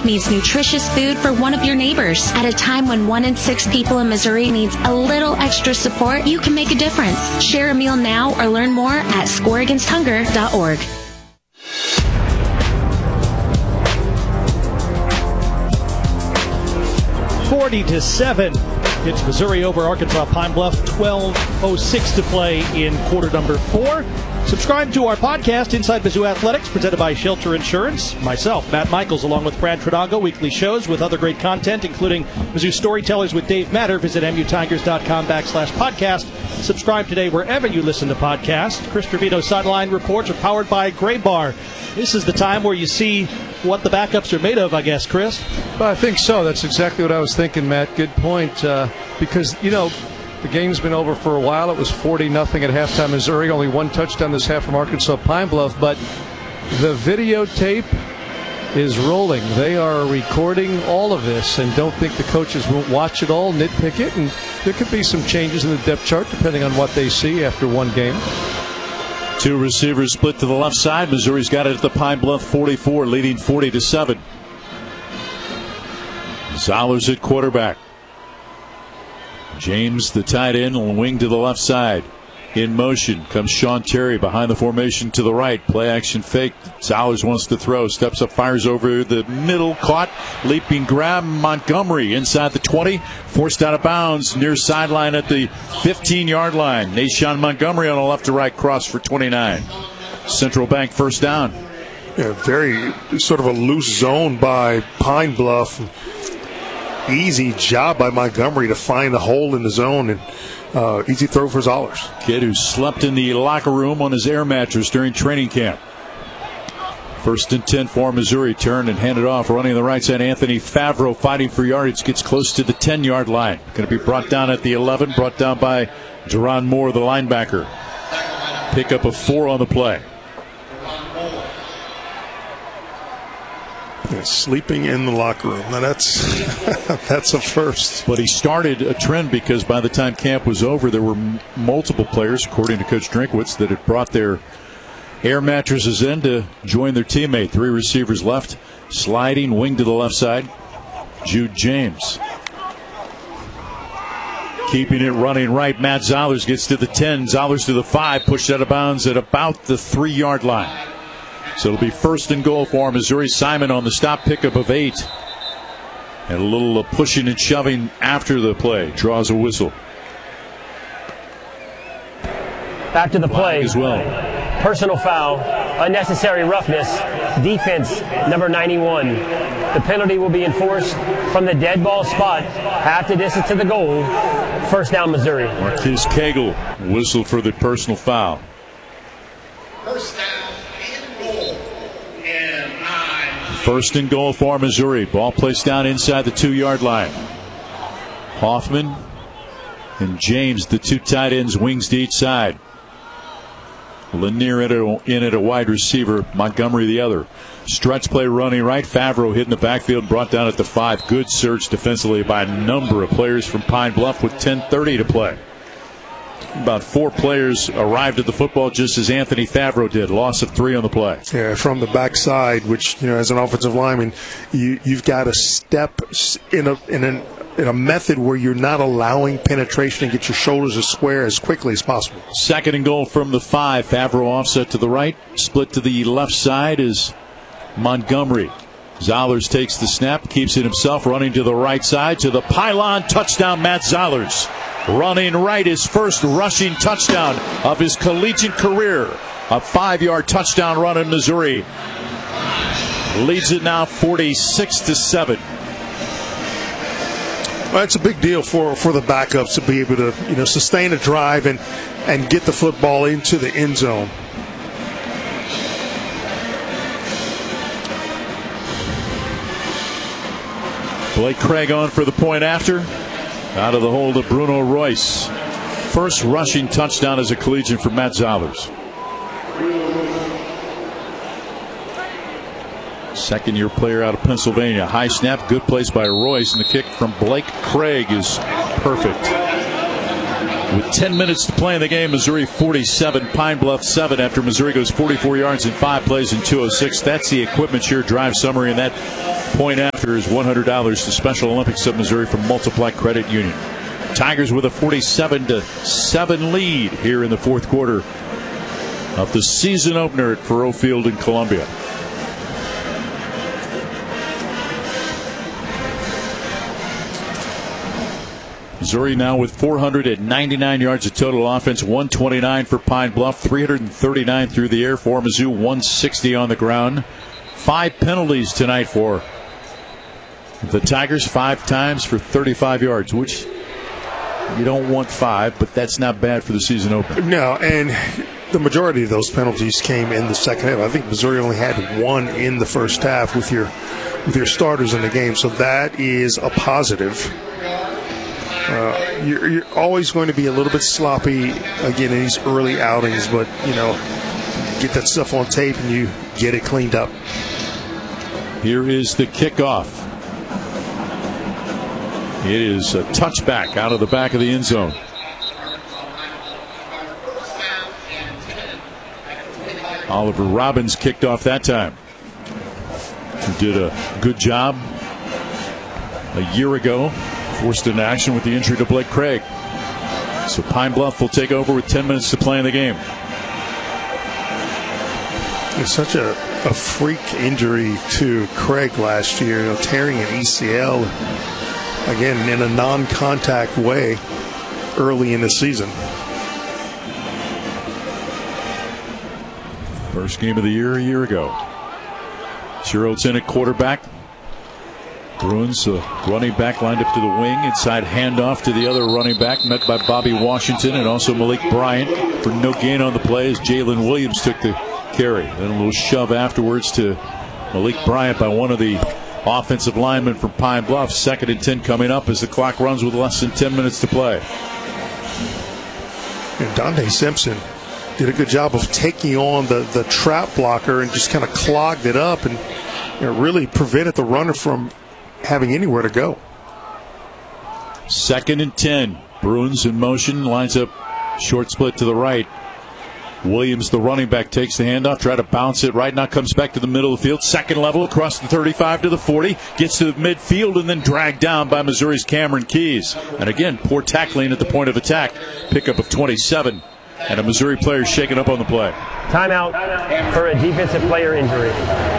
Bank needs nutritious food for one of your neighbors. At a time when 1 in 6 people in Missouri needs a little extra support, you can make a difference. Share a meal now or learn more at scoreagainsthunger.org. 40-7. It's Missouri over Arkansas Pine Bluff. 12:06 to play in quarter number 4. Subscribe to our podcast, Inside Mizzou Athletics, presented by Shelter Insurance. Myself, Matt Michaels, along with Brad Tredago. Weekly shows with other great content, including Mizzou Storytellers with Dave Matter. Visit mutigers.com/podcast. Subscribe today wherever you listen to podcasts. Chris Trevino Sideline Reports are powered by Gray Bar. This is the time where you see what the backups are made of, I guess, Chris. Well, I think so. That's exactly what I was thinking, Matt. Good point. Because, the game's been over for a while. It was 40-0 at halftime. Missouri, only one touchdown this half from Arkansas Pine Bluff. But the videotape is rolling. They are recording all of this and don't think the coaches won't watch it all, nitpick it. And there could be some changes in the depth chart depending on what they see after one game. Two receivers split to the left side. Missouri's got it at the Pine Bluff 44, leading 40-7. Zollers at quarterback. James, the tight end, will wing to the left side. In motion comes Sean Terry behind the formation to the right. Play action fake. Zollers wants to throw. Steps up, fires over the middle. Caught. Leaping grab. Montgomery inside the 20. Forced out of bounds near sideline at the 15-yard line. Nashawn Montgomery on a left to right cross for 29. Central Bank first down. Yeah, very sort of a loose zone by Pine Bluff. Easy job by Montgomery to find the hole in the zone, and easy throw for Zollers. Kid who slept in the locker room on his air mattress during training camp. First and 10 for Missouri. Turned and handed off. Running the right side, Anthony Favreau fighting for yardage. Gets close to the 10-yard line. Going to be brought down at the 11. Brought down by Jerron Moore, the linebacker. Pickup of 4 on the play. Sleeping in the locker room. Now that's a first. But he started a trend because by the time camp was over, there were multiple players, according to Coach Drinkwitz, that had brought their air mattresses in to join their teammate. 3 receivers left. Sliding wing to the left side. Jude James. Keeping it running right. Matt Zollers gets to the 10. Zollers to the 5. Pushed out of bounds at about the 3-yard line. So it'll be first and goal for Missouri. Simon on the stop, pickup of 8. And a little pushing and shoving after the play. Draws a whistle. After the play as well. Personal foul, unnecessary roughness, defense number 91. The penalty will be enforced from the dead ball spot, half the distance to the goal. First down, Missouri. Marquise Cagle whistled for the personal foul. First down. First and goal for Missouri. Ball placed down inside the 2-yard line. Hoffman and James, the 2 tight ends, wings to each side. Lanier in at a wide receiver. Montgomery the other. Stretch play running right. Favreau hitting the backfield, brought down at the 5. Good search defensively by a number of players from Pine Bluff with 10:30 to play. About 4 players arrived at the football just as Anthony Favreau did. Loss of 3 on the play. Yeah, from the backside, which, as an offensive lineman, you've got to step in a method where you're not allowing penetration and get your shoulders as square as quickly as possible. Second and goal from the 5. Favreau offset to the right. Split to the left side is Montgomery. Zollers takes the snap, keeps it himself, running to the right side to the pylon. Touchdown, Matt Zollers. Running right, his first rushing touchdown of his collegiate career. A 5-yard touchdown run in Missouri. Leads it now 46-7. Well, it's a big deal for the backups to be able to sustain a drive and get the football into the end zone. Blake Craig on for the point after. Out of the hold of Bruno Royce. First rushing touchdown as a collegiate for Matt Zollers. Second-year player out of Pennsylvania. High snap, good place by Royce, and the kick from Blake Craig is perfect. With 10 minutes to play in the game, Missouri 47, Pine Bluff 7 after Missouri goes 44 yards in 5 plays in 2:06. That's the Equipment Share drive summary and that point after. Here's $100 to Special Olympics of Missouri from Multiply Credit Union. Tigers with a 47-7 lead here in the fourth quarter of the season opener at Faurot Field in Columbia. Missouri now with 499 yards of total offense, 129 for Pine Bluff, 339 through the air for Mizzou, 160 on the ground. 5 penalties tonight for the Tigers, 5 times for 35 yards, which you don't want 5, but that's not bad for the season opener. No, and the majority of those penalties came in the second half. I think Missouri only had 1 in the first half with your starters in the game, so that is a positive. You're always going to be a little bit sloppy, again, in these early outings, but, get that stuff on tape and you get it cleaned up. Here is the kickoff. It is a touchback out of the back of the end zone. Oliver Robbins kicked off that time. He did a good job a year ago. Forced into action with the injury to Blake Craig. So Pine Bluff will take over with 10 minutes to play in the game. It's such a freak injury to Craig last year, tearing an ACL, again, in a non-contact way early in the season. First game of the year a year ago. Sherrod's in at quarterback. Bruins, running back lined up to the wing. Inside handoff to the other running back, met by Bobby Washington and also Malik Bryant for no gain on the play as Jalen Williams took the carry. Then a little shove afterwards to Malik Bryant by one of the offensive linemen from Pine Bluff. 2nd and 10 coming up as the clock runs with less than 10 minutes to play. And Dante Simpson did a good job of taking on the trap blocker and just kind of clogged it up and really prevented the runner from having anywhere to go. 2nd and 10. Bruins in motion, lines up short split to the right. Williams, the running back, takes the handoff, try to bounce it right now, comes back to the middle of the field, second level across the 35 to the 40, gets to the midfield and then dragged down by Missouri's Cameron Keys. And again, poor tackling at the point of attack. Pickup of 27, and a Missouri player shaken up on the play. Timeout for a defensive player injury.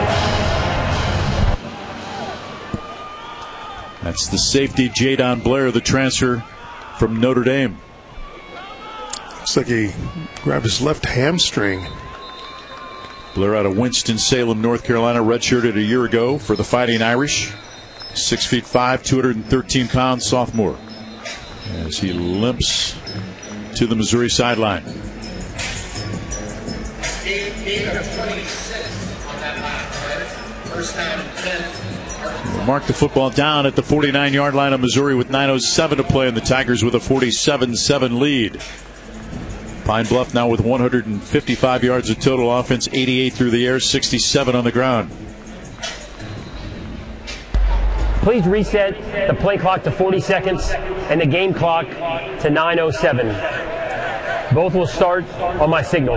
That's the safety, Jadon Blair, the transfer from Notre Dame. Looks like he grabbed his left hamstring. Blair out of Winston-Salem, North Carolina, redshirted a year ago for the Fighting Irish. 6'5", 213 pounds sophomore. As he limps to the Missouri sideline. We'll mark the football down at the 49-yard line of Missouri with 9:07 to play, and the Tigers with a 47-7 lead. Pine Bluff now with 155 yards of total offense, 88 through the air, 67 on the ground. Please reset the play clock to 40 seconds and the game clock to 9:07. Both will start on my signal.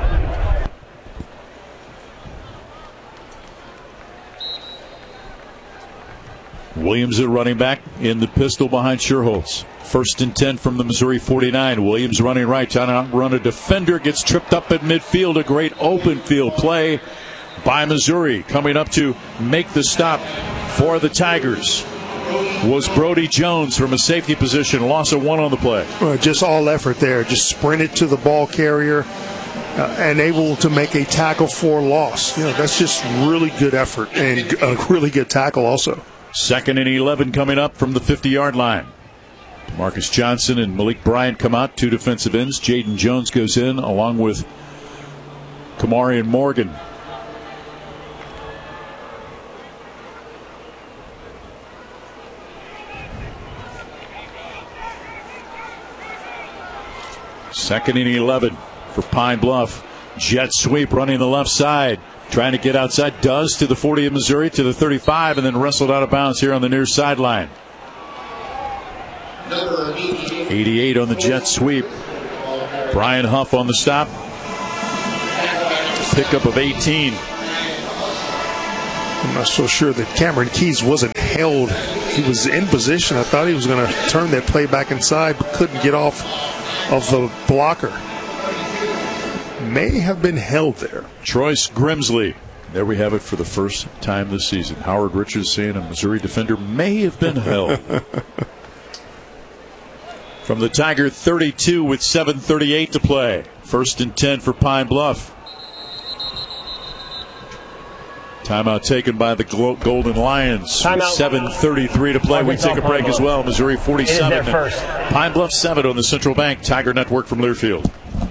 Williams at running back in the pistol behind Sherholtz. 1st and 10 from the Missouri 49. Williams running right, trying to outrun a defender, gets tripped up at midfield. A great open field play by Missouri. Coming up to make the stop for the Tigers was Brody Jones from a safety position. Loss of 1 on the play. Just all effort there. Just sprinted to the ball carrier and able to make a tackle for loss. That's just really good effort and a really good tackle also. 2nd and 11 coming up from the 50-yard line. Marcus Johnson and Malik Bryant come out, 2 defensive ends. Jaden Jones goes in along with Kamarian Morgan. Second and 11 for Pine Bluff. Jet sweep running the left side. Trying to get outside, does to the 40 of Missouri, to the 35, and then wrestled out of bounds here on the near sideline. 88 on the jet sweep. Brian Huff on the stop. Pickup of 18. I'm not so sure that Cameron Keys wasn't held. He was in position. I thought he was going to turn that play back inside, but couldn't get off of the blocker. May have been held there. Troyce Grimsley. There we have it for the first time this season. Howard Richards saying a Missouri defender may have been held. From the Tiger 32 with 7:38 to play. 1st and 10 for Pine Bluff. Timeout taken by the Golden Lions. Timeout. 7:33 to play. We take a break as well. Missouri 47. It is their first. Pine Bluff 7 on the Central Bank Tiger Network from Learfield.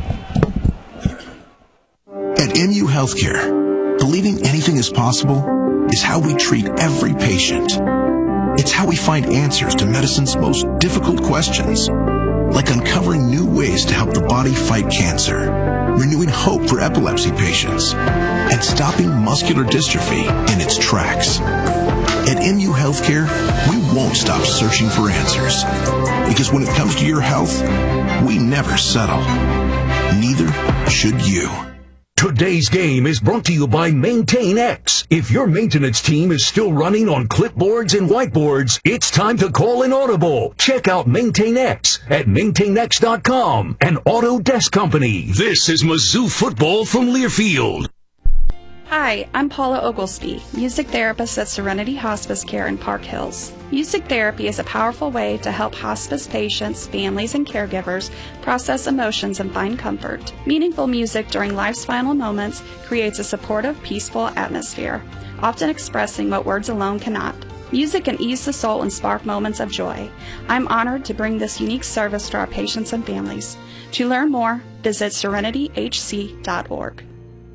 At MU Healthcare, believing anything is possible is how we treat every patient. It's how we find answers to medicine's most difficult questions, like uncovering new ways to help the body fight cancer, renewing hope for epilepsy patients, and stopping muscular dystrophy in its tracks. At MU Healthcare, we won't stop searching for answers, because when it comes to your health, we never settle. Neither should you. Today's game is brought to you by MaintainX. If your maintenance team is still running on clipboards and whiteboards, it's time to call an audible. Check out MaintainX at maintainx.com, an Autodesk company. This is Mizzou football from Learfield. Hi, I'm Paula Oglesby, music therapist at Serenity Hospice Care in Park Hills. Music therapy is a powerful way to help hospice patients, families, and caregivers process emotions and find comfort. Meaningful music during life's final moments creates a supportive, peaceful atmosphere, often expressing what words alone cannot. Music can ease the soul and spark moments of joy. I'm honored to bring this unique service to our patients and families. To learn more, visit serenityhc.org.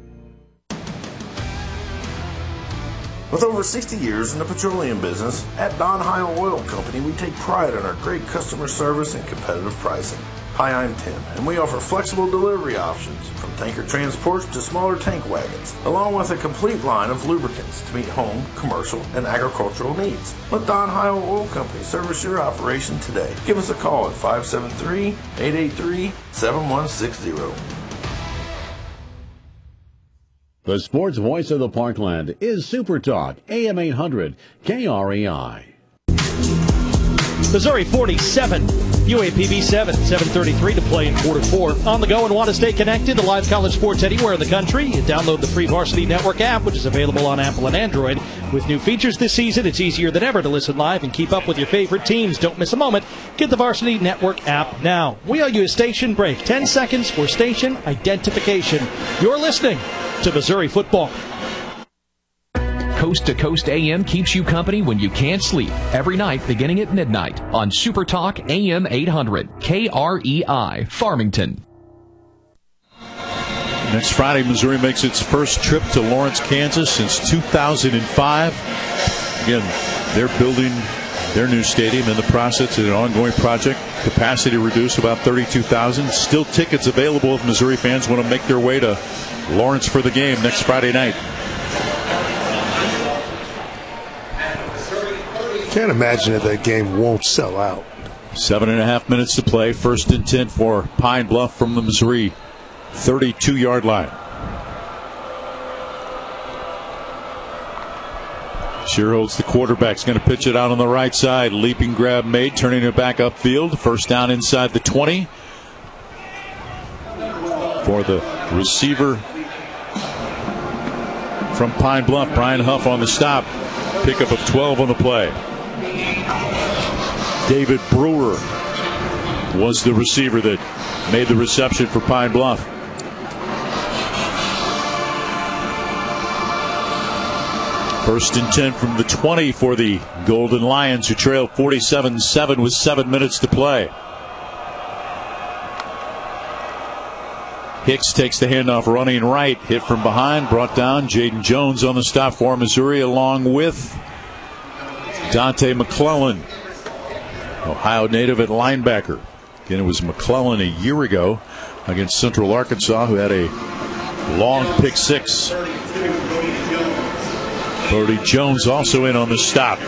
With over 60 years in the petroleum business, at Don Heil Oil Company, we take pride in our great customer service and competitive pricing. Hi, I'm Tim, and we offer flexible delivery options, from tanker transports to smaller tank wagons, along with a complete line of lubricants to meet home, commercial, and agricultural needs. Let Don Heil Oil Company service your operation today. Give us a call at 573-883-7160. The sports voice of the Parkland is Super Talk, AM 800, KREI. Missouri 47, UAPB 7, 7:33 to play in quarter 4. On the go and want to stay connected to live college sports anywhere in the country? You download the free Varsity Network app, which is available on Apple and Android. With new features this season, it's easier than ever to listen live and keep up with your favorite teams. Don't miss a moment. Get the Varsity Network app now. We owe you a station break. 10 seconds for station identification. You're listening to Missouri football. Coast to Coast AM keeps you company when you can't sleep. Every night beginning at midnight on Super Talk AM 800, KREI, Farmington. Next Friday, Missouri makes its first trip to Lawrence, Kansas since 2005. Again, they're building their new stadium in the process. It's an ongoing project. Capacity reduced about 32,000. Still tickets available if Missouri fans want to make their way to Lawrence for the game next Friday night. Can't imagine that that game won't sell out. 7.5 minutes to play. 1st and 10 for Pine Bluff from the Missouri 32-yard line. Shearholtz, the quarterback, is going to pitch it out on the right side. Leaping grab made, turning it back upfield. First down inside the 20 for the receiver from Pine Bluff, Brian Huff on the stop. Pickup of 12 on the play. David Brewer was the receiver that made the reception for Pine Bluff. First and 10 from the 20 for the Golden Lions, who trailed 47-7 with 7 minutes to play. Hicks takes the handoff running right. Hit from behind, brought down. Jaden Jones on the stop for Missouri, along with Dante McClellan, Ohio native at linebacker. Again, it was McClellan a year ago against Central Arkansas, who had a long pick six. Brody Jones also in on the stop.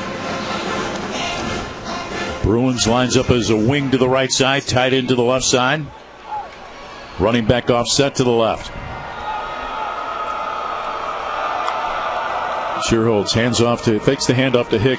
Bruins lines up as a wing to the right side, tight end to the left side. Running back offset to the left. Sherholtz fakes the handoff to Hicks.